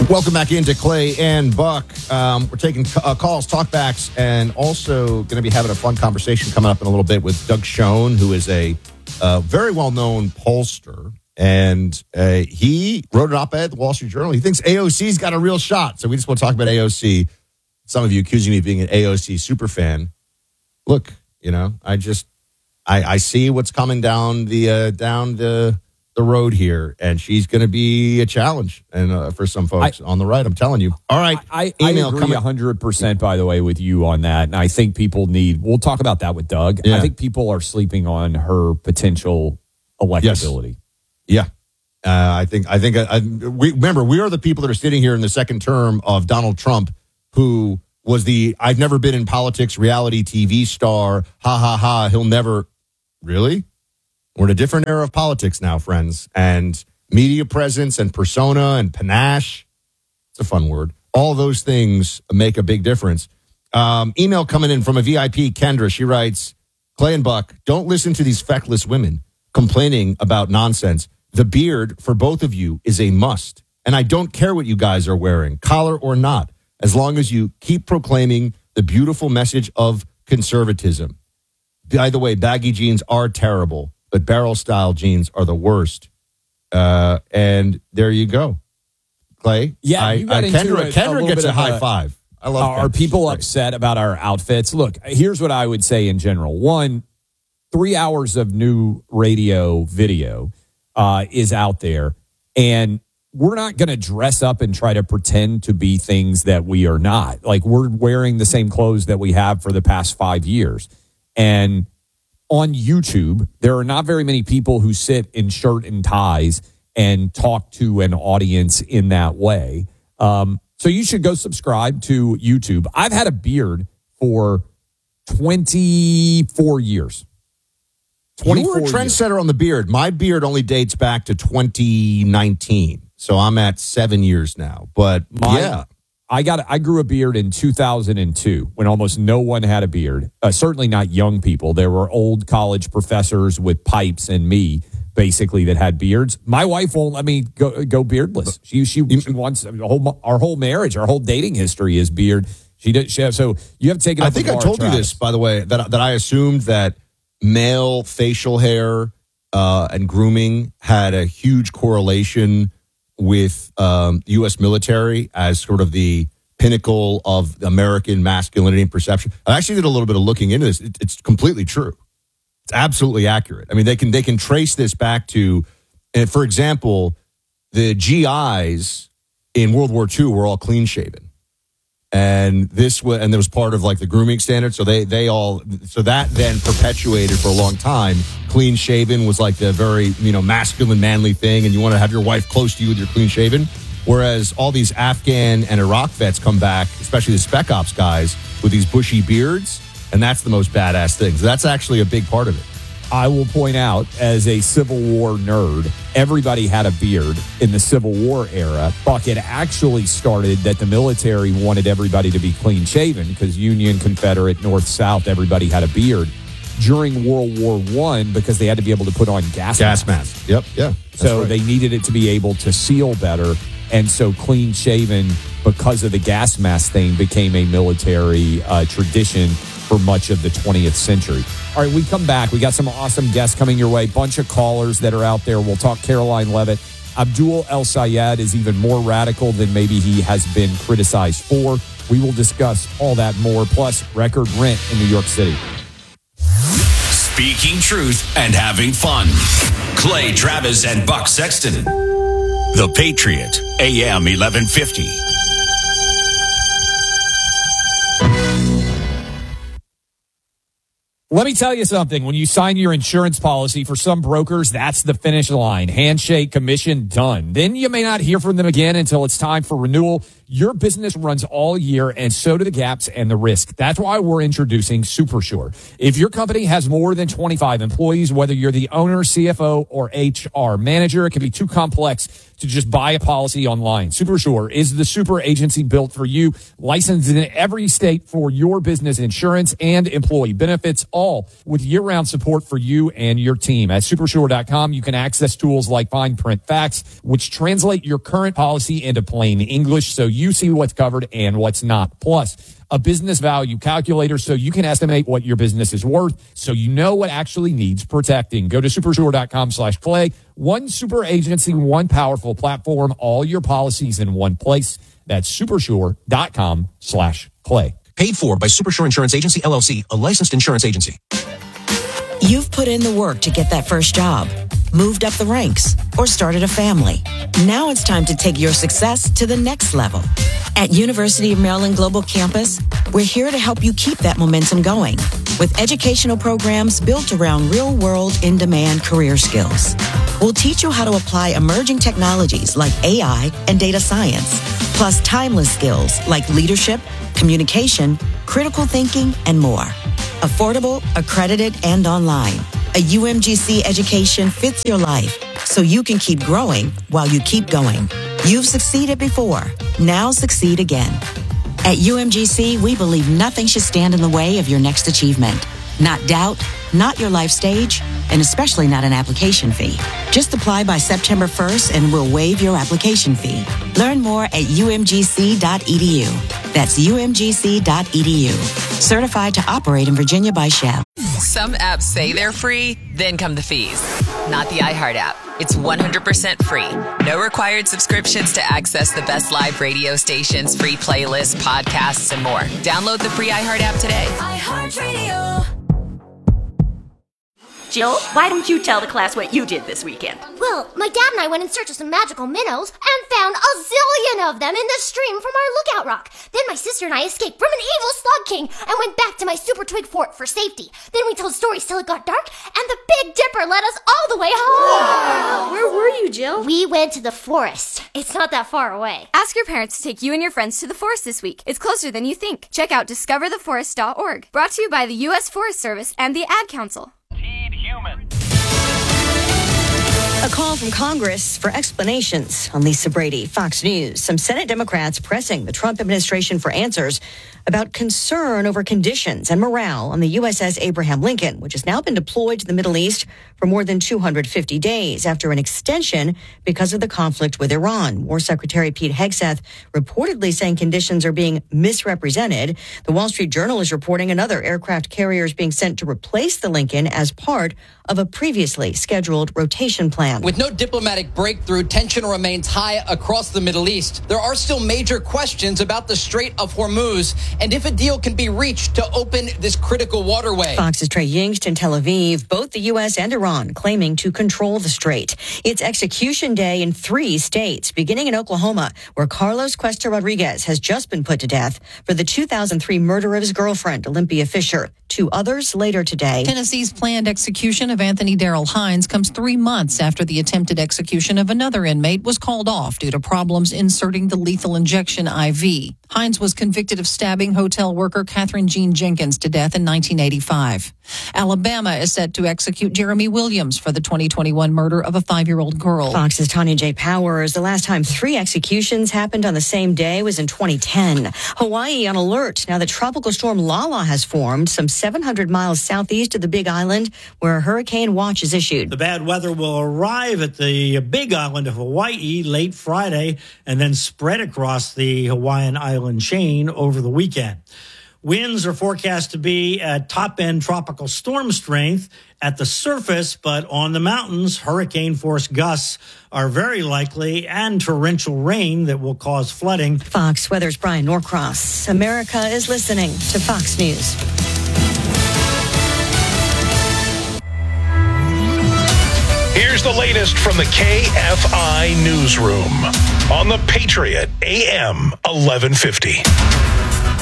Welcome back into Clay and Buck. We're taking calls, talkbacks, and also going to be having a fun conversation coming up in a little bit with Doug Schoen, who is a very well-known pollster. And he wrote an op-ed at the Wall Street Journal. He thinks AOC's got a real shot. So we just want to talk about AOC. Some of you accusing me of being an AOC superfan. Look, I see what's coming down the road here, and she's going to be a challenge and for some folks on the right. I'm telling you. All right, I agree 100%. By the way, with you on that, and I think people we'll talk about that with Doug. Yeah. I think people are sleeping on her potential electability. Yes. Yeah, I think we are the people that are sitting here in the second term of Donald Trump, who was the I've never been in politics reality TV star. Ha ha ha. He'll never really. We're in a different era of politics now, friends, and media presence and persona and panache. It's a fun word. All those things make a big difference. Email coming in from a VIP, Kendra. She writes, Clay and Buck, don't listen to these feckless women complaining about nonsense. The beard for both of you is a must. And I don't care what you guys are wearing, collar or not, as long as you keep proclaiming the beautiful message of conservatism. By the way, baggy jeans are terrible, but barrel-style jeans are the worst. And there you go. Clay? Yeah, Kendra gets a high five. I love Are people upset about our outfits? Look, here's what I would say in general. 1, 3 hours of new radio video is out there, and we're not going to dress up and try to pretend to be things that we are not. Like, we're wearing the same clothes that we have for the past 5 years. And on YouTube, there are not very many people who sit in shirt and ties and talk to an audience in that way. So you should go subscribe to YouTube. I've had a beard for 24 years. You were a trendsetter on the beard. My beard only dates back to 2019. So I'm at 7 years now. But I grew a beard in 2002 when almost no one had a beard. Certainly not young people. There were old college professors with pipes and me, basically, that had beards. My wife won't let me go beardless. She wants our whole marriage, our whole dating history is beard. So you have to take it up. I think I told you this, by the way, that I assumed that male facial hair and grooming had a huge correlation with U.S. military as sort of the pinnacle of American masculinity and perception. I actually did a little bit of looking into this. It's completely true. It's absolutely accurate. I mean, they can trace this back to, for example, the GIs in World War II were all clean shaven. And there was part of like the grooming standard. So that then perpetuated for a long time. Clean shaven was like the very, masculine, manly thing. And you want to have your wife close to you with your clean shaven. Whereas all these Afghan and Iraq vets come back, especially the Spec Ops guys, with these bushy beards. And that's the most badass thing. So that's actually a big part of it. I will point out, as a Civil War nerd, everybody had a beard in the Civil War era. Buck, it actually started that the military wanted everybody to be clean-shaven because Union, Confederate, North, South, everybody had a beard. During World War I, because they had to be able to put on gas masks. Yep, yeah. So they needed it to be able to seal better. And so clean-shaven, because of the gas mask thing, became a military tradition for much of the 20th century. All right, we come back. We got some awesome guests coming your way. Bunch of callers that are out there. We'll talk Caroline Leavitt. Abdul El Sayed is even more radical than maybe he has been criticized for. We will discuss all that more, plus record rent in New York City. Speaking truth and having fun. Clay Travis and Buck Sexton. The Patriot, AM 1150. Let me tell you something. When you sign your insurance policy, for some brokers, that's the finish line. Handshake, commission, done. Then you may not hear from them again until it's time for renewal. Your business runs all year, and so do the gaps and the risk. That's why we're introducing SuperSure. If your company has more than 25 employees, whether you're the owner, CFO, or HR manager, it can be too complex to just buy a policy online. SuperSure is the super agency built for you, licensed in every state for your business insurance and employee benefits, all with year-round support for you and your team. At supersure.com, you can access tools like fine print facts, which translate your current policy into plain English so you see what's covered and what's not. Plus, a business value calculator so you can estimate what your business is worth so you know what actually needs protecting. Go to supersure.com/Clay. One super agency, one powerful platform, all your policies in one place. That's supersure.com/Clay. Paid for by Supersure Insurance Agency, LLC, a licensed insurance agency. You've put in the work to get that first job, moved up the ranks, or started a family. Now it's time to take your success to the next level. At University of Maryland Global Campus, we're here to help you keep that momentum going with educational programs built around real-world, in-demand career skills. We'll teach you how to apply emerging technologies like AI and data science, plus timeless skills like leadership, communication, critical thinking, and more. Affordable, accredited, and online. A UMGC education fits your life so you can keep growing while you keep going. You've succeeded before. Now succeed again. At UMGC, we believe nothing should stand in the way of your next achievement. Not doubt, not your life stage, and especially not an application fee. Just apply by September 1st and we'll waive your application fee. Learn more at umgc.edu. That's umgc.edu. Certified to operate in Virginia by SHAP. Some apps say they're free, then come the fees. Not the iHeart app. It's 100% free. No required subscriptions to access the best live radio stations, free playlists, podcasts, and more. Download the free iHeart app today. iHeartRadio. Jill, why don't you tell the class what you did this weekend? Well, my dad and I went in search of some magical minnows and found a zillion of them in the stream from our lookout rock. Then my sister and I escaped from an evil slug king and went back to my super twig fort for safety. Then we told stories till it got dark, and the Big Dipper led us all the way home. Wow. Where were you, Jill? We went to the forest. It's not that far away. Ask your parents to take you and your friends to the forest this week. It's closer than you think. Check out discovertheforest.org. Brought to you by the U.S. Forest Service and the Ad Council. A call from Congress for explanations on Lisa Brady, Fox News. Some Senate Democrats pressing the Trump administration for answers about concern over conditions and morale on the USS Abraham Lincoln, which has now been deployed to the Middle East for more than 250 days after an extension because of the conflict with Iran. War Secretary Pete Hegseth reportedly saying conditions are being misrepresented. The Wall Street Journal is reporting another aircraft carrier is being sent to replace the Lincoln as part of a previously scheduled rotation plan. With no diplomatic breakthrough, tension remains high across the Middle East. There are still major questions about the Strait of Hormuz and if a deal can be reached to open this critical waterway. Fox's Trey Yingst in Tel Aviv, both the U.S. and Iran claiming to control the strait. It's execution day in 3 states, beginning in Oklahoma, where Carlos Cuesta Rodriguez has just been put to death for the 2003 murder of his girlfriend, Olympia Fisher. 2 others later today. Tennessee's planned execution of Anthony Darrell Hines comes 3 months after the attempted execution of another inmate was called off due to problems inserting the lethal injection IV. Hines was convicted of stabbing hotel worker Catherine Jean Jenkins to death in 1985. Alabama is set to execute Jeremy Williams for the 2021 murder of a 5-year-old girl. Fox's Tanya J. Powers. The last time 3 executions happened on the same day was in 2010. Hawaii on alert now that Tropical Storm Lala has formed some 700 miles southeast of the Big Island, where a hurricane watch is issued. The bad weather will arrive at the Big Island of Hawaii late Friday and then spread across the Hawaiian island chain over the weekend. Winds are forecast to be at top-end tropical storm strength at the surface, but on the mountains, hurricane-force gusts are very likely and torrential rain that will cause flooding. Fox Weather's Brian Norcross. America is listening to Fox News. Here's the latest from the KFI Newsroom on the Patriot AM 1150.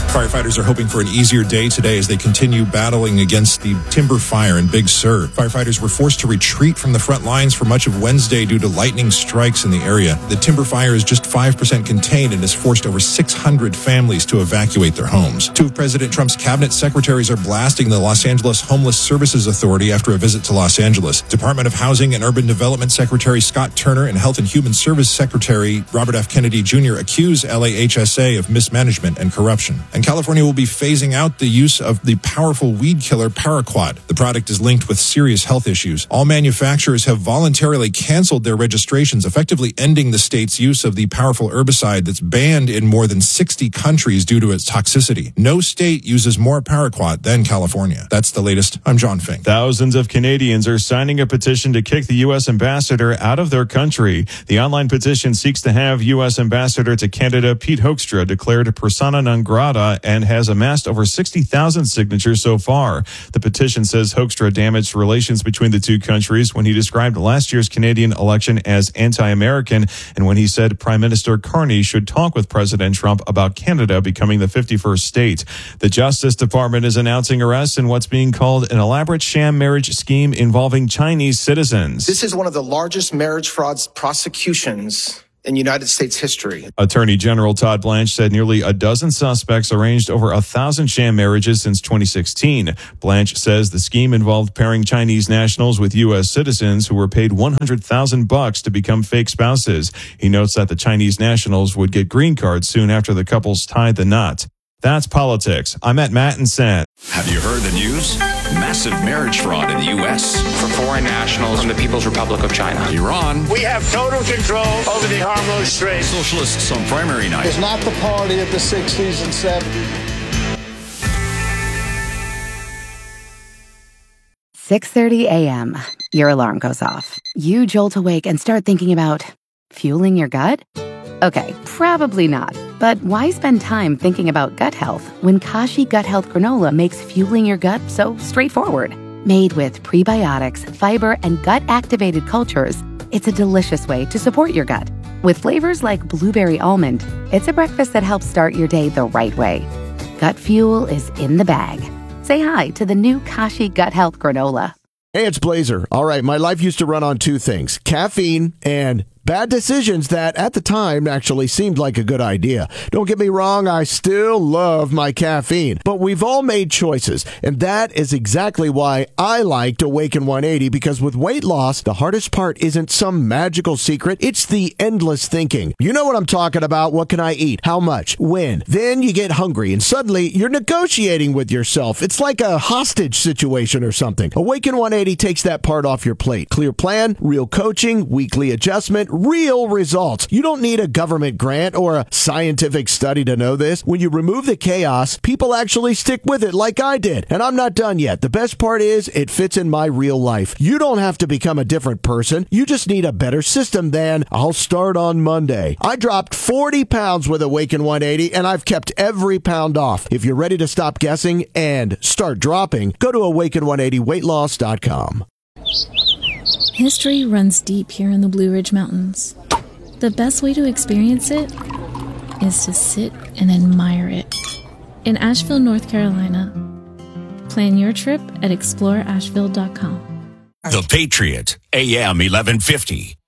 Firefighters are hoping for an easier day today as they continue battling against the timber fire in Big Sur. Firefighters were forced to retreat from the front lines for much of Wednesday due to lightning strikes in the area. The timber fire is just 5% contained and has forced over 600 families to evacuate their homes. Two of President Trump's cabinet secretaries are blasting the Los Angeles Homeless Services Authority after a visit to Los Angeles. Department of Housing and Urban Development Secretary Scott Turner and Health and Human Service Secretary Robert F. Kennedy Jr. accuse LAHSA of mismanagement and corruption. And California will be phasing out the use of the powerful weed killer Paraquat. The product is linked with serious health issues. All manufacturers have voluntarily canceled their registrations, effectively ending the state's use of the powerful herbicide that's banned in more than 60 countries due to its toxicity. No state uses more Paraquat than California. That's the latest. I'm John Fink. Thousands of Canadians are signing a petition to kick the U.S. ambassador out of their country. The online petition seeks to have U.S. Ambassador to Canada Pete Hoekstra declared persona non grata and has amassed over 60,000 signatures so far. The petition says Hoekstra damaged relations between the two countries when he described last year's Canadian election as anti-American and when he said Prime Minister Carney should talk with President Trump about Canada becoming the 51st state. The Justice Department is announcing arrests in what's being called an elaborate sham marriage scheme involving Chinese citizens. This is one of the largest marriage fraud prosecutions in United States history. Attorney General Todd Blanche said nearly a dozen suspects arranged over 1,000 sham marriages since 2016. Blanche says the scheme involved pairing Chinese nationals with U.S. citizens who were paid $100,000 to become fake spouses. He notes that the Chinese nationals would get green cards soon after the couples tied the knot. That's politics. I'm at Matt and Sat. Have you heard the news? Massive marriage fraud in the U.S. for foreign nationals from the People's Republic of China. Iran. We have total control over the Hormuz Strait. Socialists on primary night. It's not the party of the 60s and 70s. 6:30 a.m. Your alarm goes off. You jolt awake and start thinking about fueling your gut? Okay, probably not. But why spend time thinking about gut health when Kashi Gut Health Granola makes fueling your gut so straightforward? Made with prebiotics, fiber, and gut-activated cultures, it's a delicious way to support your gut. With flavors like blueberry almond, it's a breakfast that helps start your day the right way. Gut fuel is in the bag. Say hi to the new Kashi Gut Health Granola. Hey, it's Blazer. All right, my life used to run on two things, caffeine and bad decisions that, at the time, actually seemed like a good idea. Don't get me wrong, I still love my caffeine. But we've all made choices, and that is exactly why I liked Awaken 180, because with weight loss, the hardest part isn't some magical secret, it's the endless thinking. You know what I'm talking about. What can I eat? How much? When? Then you get hungry, and suddenly you're negotiating with yourself. It's like a hostage situation or something. Awaken 180 takes that part off your plate. Clear plan, real coaching, weekly adjustment, real results. You don't need a government grant or a scientific study to know this. When you remove the chaos, people actually stick with it like I did. And I'm not done yet. The best part is it fits in my real life. You don't have to become a different person. You just need a better system than I'll start on Monday. I dropped 40 pounds with Awaken 180 and I've kept every pound off. If you're ready to stop guessing and start dropping, go to awaken180weightloss.com. History runs deep here in the Blue Ridge Mountains. The best way to experience it is to sit and admire it. In Asheville, North Carolina. Plan your trip at exploreasheville.com. The Patriot, AM 1150.